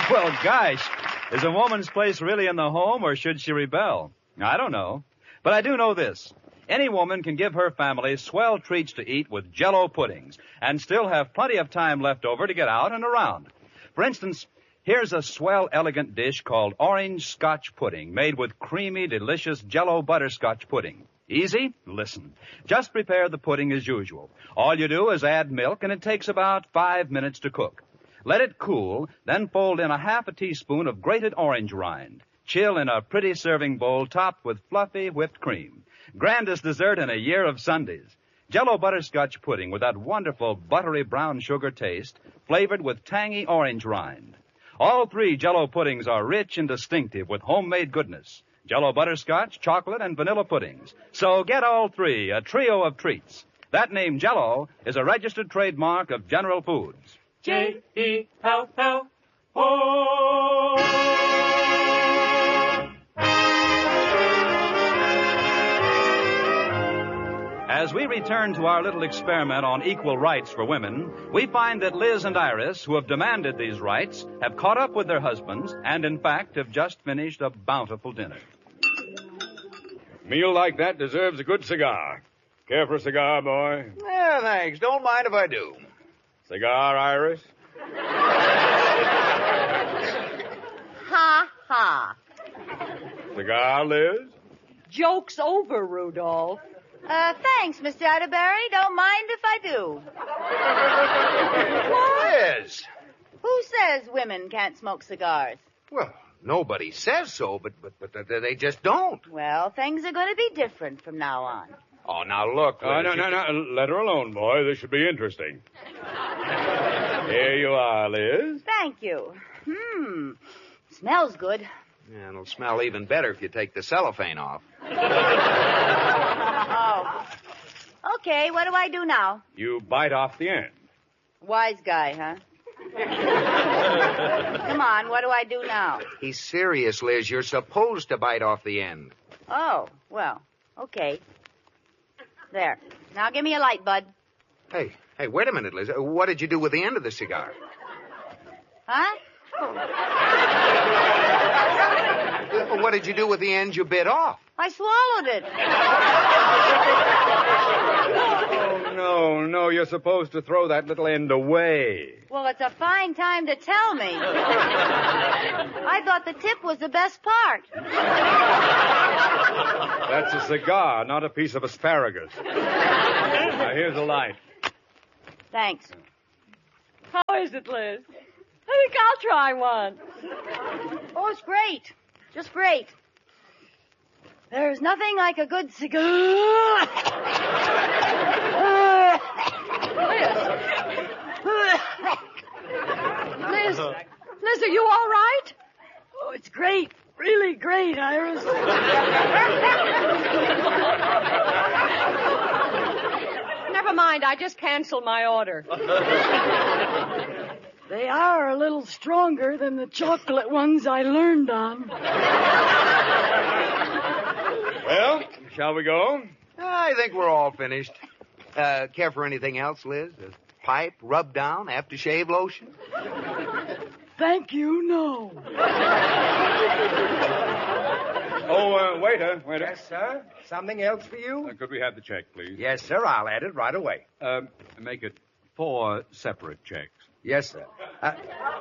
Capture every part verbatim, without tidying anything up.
Well, gosh, is a woman's place really in the home, or should she rebel? I don't know. But I do know this. Any woman can give her family swell treats to eat with Jell-O puddings and still have plenty of time left over to get out and around. For instance, here's a swell, elegant dish called orange Scotch pudding made with creamy, delicious Jell-O butterscotch pudding. Easy? Listen. Just prepare the pudding as usual. All you do is add milk, and it takes about five minutes to cook. Let it cool, then fold in a half a teaspoon of grated orange rind. Chill in a pretty serving bowl topped with fluffy whipped cream. Grandest dessert in a year of Sundays. Jell-O butterscotch pudding with that wonderful buttery brown sugar taste, flavored with tangy orange rind. All three Jell-O puddings are rich and distinctive with homemade goodness. Jell-O butterscotch, chocolate, and vanilla puddings. So get all three, a trio of treats. That name Jell-O is a registered trademark of General Foods. J E L L O As we return to our little experiment on equal rights for women, we find that Liz and Iris, who have demanded these rights, have caught up with their husbands and, in fact, have just finished a bountiful dinner. A meal like that deserves a good cigar. Care for a cigar, boy? Yeah, thanks. Don't mind if I do. Cigar, Iris? Ha, ha. Cigar, Liz? Joke's over, Rudolph. Uh, thanks, Mister Atterbury. Don't mind if I do. Liz! Who says women can't smoke cigars? Well, nobody says so, but, but, but they just don't. Well, things are going to be different from now on. Oh, now look. Oh, Liz, no, you- no, no. Let her alone, boy. This should be interesting. Here you are, Liz. Thank you. Hmm. Smells good. Yeah, it'll smell even better if you take the cellophane off. Oh. Okay, what do I do now? You bite off the end. Wise guy, huh? Come on, what do I do now? He's serious, Liz. You're supposed to bite off the end. Oh, well, okay. There. Now give me a light, bud. Hey, hey, wait a minute, Liz. What did you do with the end of the cigar? Huh? What did you do with the end you bit off? I swallowed it. Oh, no, no. You're supposed to throw that little end away. Well, it's a fine time to tell me. I thought the tip was the best part. That's a cigar, not a piece of asparagus. Now, here's a light. Thanks. How is it, Liz? I think I'll try one. Oh, it's great. Just great. There's nothing like a good cigar. Liz, Liz, are you all right? Oh, it's great. Really great, Iris. Never mind. I just canceled my order. They are a little stronger than the chocolate ones I learned on. Well, shall we go? I think we're all finished. Uh, care for anything else, Liz? A pipe, rub down, aftershave lotion? Thank you, no. Oh, uh, waiter, waiter. Yes, sir. Something else for you? Uh, could we have the check, please? Yes, sir. I'll add it right away. Uh, make it four separate checks. Yes, sir. Uh,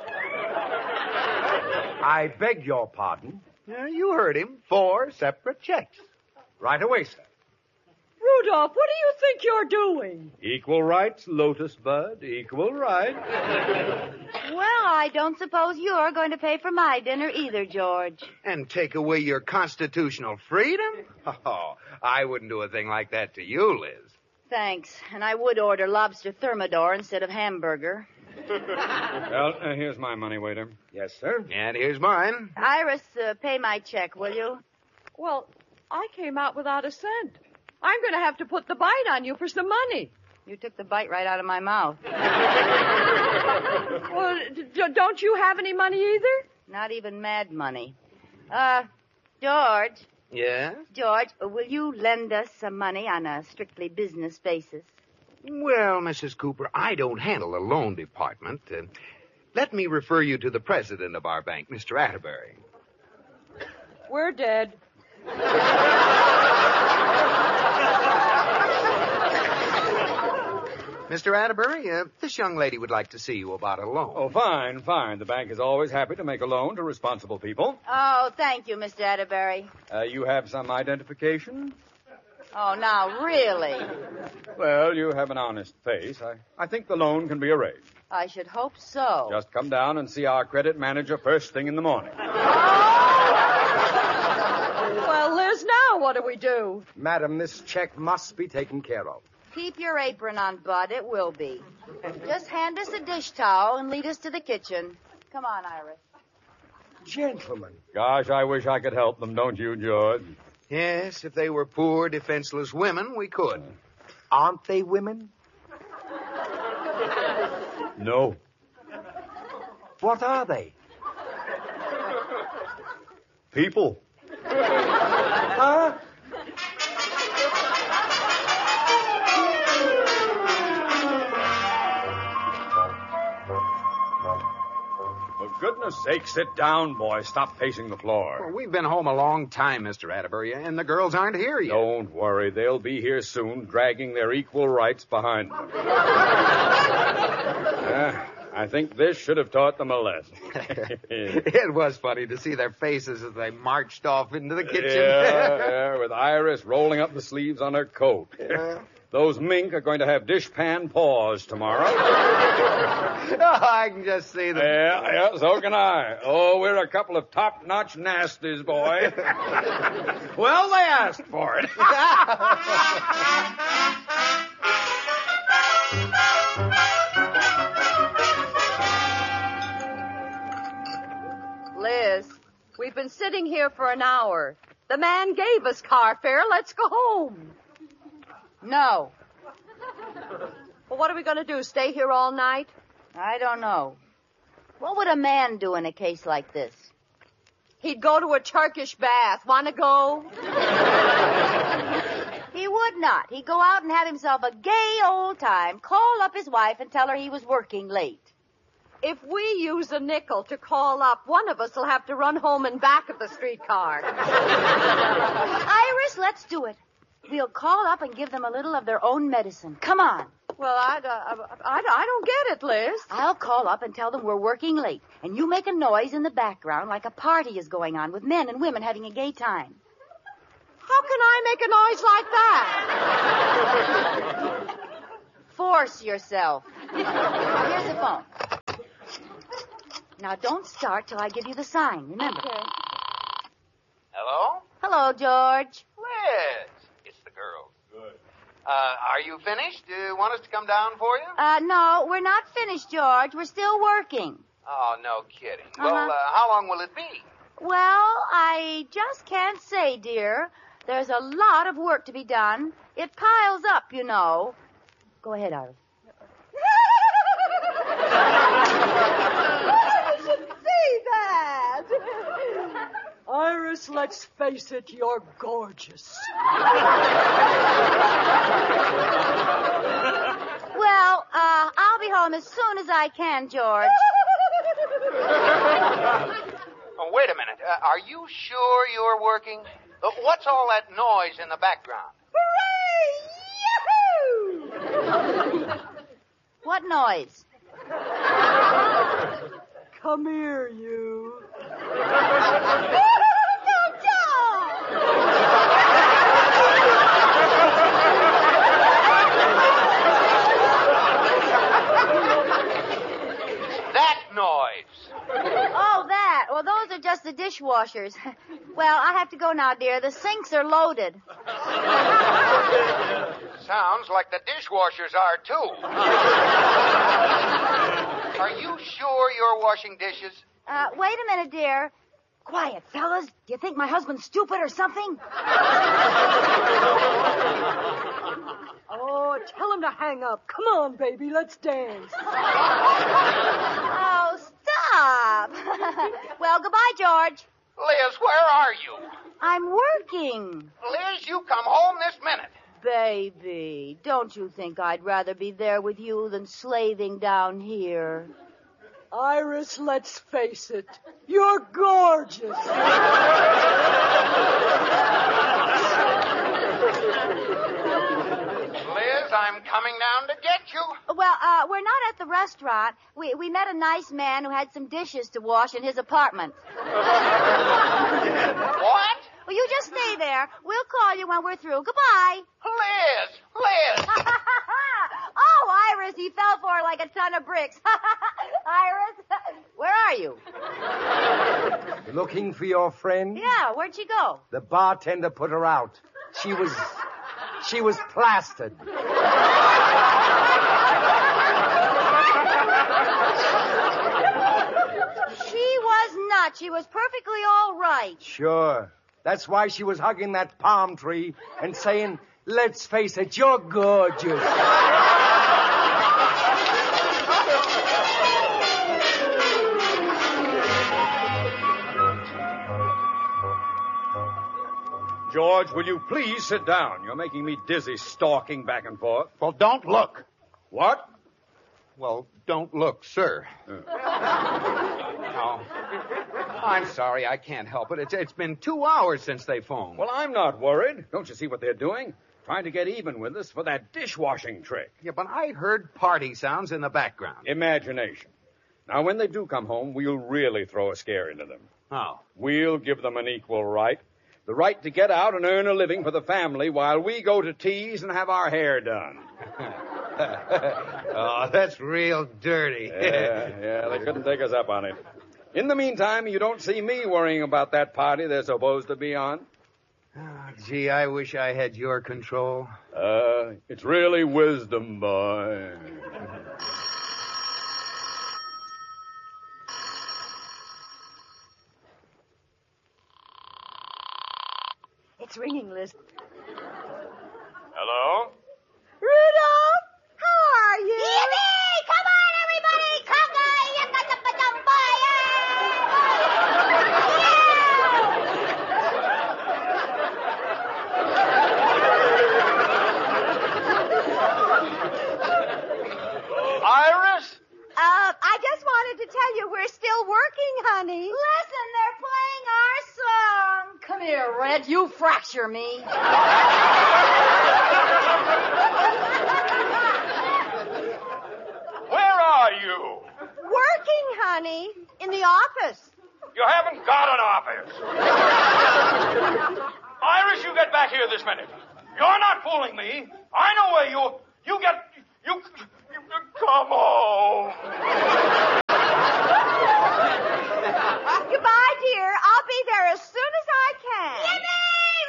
I beg your pardon. Yeah, you heard him. Four separate checks. Right away, sir. Rudolph, what do you think you're doing? Equal rights, Lotus Bud. Equal rights. Well, I don't suppose you're going to pay for my dinner either, George. And take away your constitutional freedom? Oh, I wouldn't do a thing like that to you, Liz. Thanks. And I would order lobster thermidor instead of hamburger. Well, uh, here's my money, waiter. Yes, sir. And here's mine. Iris, uh, pay my check, will you? Well, I came out without a cent. I'm going to have to put the bite on you for some money. You took the bite right out of my mouth. Well, d- d- don't you have any money either? Not even mad money. Uh, George. Yeah? George, uh, will you lend us some money on a strictly business basis? Well, Missus Cooper, I don't handle the loan department. Uh, let me refer you to the president of our bank, Mister Atterbury. We're dead. Mister Atterbury, uh, this young lady would like to see you about a loan. Oh, fine, fine. The bank is always happy to make a loan to responsible people. Oh, thank you, Mister Atterbury. Uh, you have some identification? Oh, now, really? Well, you have an honest face. I, I think the loan can be arranged. I should hope so. Just come down and see our credit manager first thing in the morning. Well, Liz, now what do we do? Madam, this check must be taken care of. Keep your apron on, Bud. It will be. Just hand us a dish towel and lead us to the kitchen. Come on, Iris. Gentlemen. Gosh, I wish I could help them, don't you, George? Yes, if they were poor, defenseless women, we could. Aren't they women? No. What are they? People. Huh? For goodness sake, sit down, boy. Stop pacing the floor. Well, we've been home a long time, Mister Atterbury, and the girls aren't here yet. Don't worry. They'll be here soon, dragging their equal rights behind them. uh, I think this should have taught them a lesson. It was funny to see their faces as they marched off into the kitchen. Yeah, yeah, with Iris rolling up the sleeves on her coat. Yeah. Those mink are going to have dishpan paws tomorrow. Oh, I can just see them. Yeah, yeah, so can I. Oh, we're a couple of top-notch nasties, boy. Well, they asked for it. Liz, we've been sitting here for an hour. The man gave us car fare. Let's go home. No, Well, what are we going to do, stay here all night? I don't know. What would a man do in a case like this? He'd go to a Turkish bath. Want to go? He would not. He'd go out and have himself a gay old time, call up his wife and tell her he was working late. If we use a nickel to call up, one of us will have to run home and back of the streetcar. Iris, let's do it. We'll call up and give them a little of their own medicine. Come on. Well, I, I, I, I don't get it, Liz. I'll call up and tell them we're working late, and you make a noise in the background like a party is going on with men and women having a gay time. How can I make a noise like that? Force yourself. Now, here's the phone. Now, don't start till I give you the sign, remember. Okay. Hello? Hello, George. Liz. It's the girls. Good. Uh, are you finished? Do you want us to come down for you? Uh, no, we're not finished, George. We're still working. Oh, no kidding. Uh-huh. Well, uh, how long will it be? Well, I just can't say, dear. There's a lot of work to be done. It piles up, you know. Go ahead, Iris. You should see that. Iris, let's face it, you're gorgeous. Well, uh, I'll be home as soon as I can, George. Oh, wait a minute. Uh, are you sure you're working? Uh, what's all that noise in the background? Hooray! Yahoo! What noise? Come here, you. That noise. Oh, that. Well, those are just the dishwashers. Well, I have to go now, dear. The sinks are loaded. Sounds like the dishwashers are, too. Are you sure you're washing dishes? Uh, wait a minute, dear. Quiet, fellas. Do you think my husband's stupid or something? Oh, tell him to hang up. Come on, baby, let's dance. Oh, stop. Well, goodbye, George. Liz, where are you? I'm working. Liz, you come home this minute. Baby, don't you think I'd rather be there with you than slaving down here? Iris, let's face it. You're gorgeous. Liz, I'm coming down to get you. Well, uh, we're not at the restaurant. We we met a nice man who had some dishes to wash in his apartment. What? Well, you just stay there. We'll call you when we're through. Goodbye. Liz, Liz. Oh, Iris, he fell for her like a ton of bricks. Iris, where are you? Looking for your friend? Yeah, where'd she go? The bartender put her out. She was... She was plastered. She was not. She was perfectly all right. Sure. That's why she was hugging that palm tree and saying, let's face it, you're gorgeous. George, will you please sit down? You're making me dizzy stalking back and forth. Well, don't look. What? Well, don't look, sir. Uh. No. I'm sorry, I can't help it. It's, it's been two hours since they phoned. Well, I'm not worried. Don't you see what they're doing? Trying to get even with us for that dishwashing trick. Yeah, but I heard party sounds in the background. Imagination. Now, when they do come home, we'll really throw a scare into them. Oh. We'll give them an equal right. The right to get out and earn a living for the family while we go to tease and have our hair done. Oh, that's real dirty. Yeah, yeah, they couldn't take us up on it. In the meantime, you don't see me worrying about that party they're supposed to be on. Oh, gee, I wish I had your control. Uh, it's really wisdom, boy. It's ringing, Liz. Hello? Rudolph, how are you? Yippee! Come on, everybody! Conga! Iris? Uh, I just wanted to tell you we're still working, honey. Listen, they're playing our song. Come here, Red. You fracture me. Where are you? Working, honey. In the office. You haven't got an office. Iris, you get back here this minute. You're not fooling me. I know where you... You get... You... you come home. Goodbye, dear. I'll be there as soon as I can. Yippee!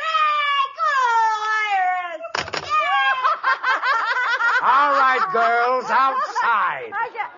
Ray! Go, Iris! All right, girls, outside. I just...